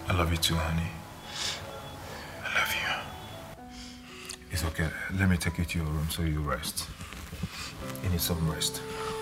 I love you too, honey. I love you. It's okay. Let me take you to your room so you rest. You need some rest.